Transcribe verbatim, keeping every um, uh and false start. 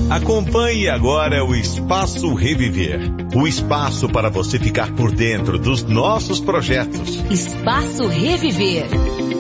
Acompanhe agora o Espaço Reviver. O espaço para você ficar por dentro dos nossos projetos. Espaço Reviver.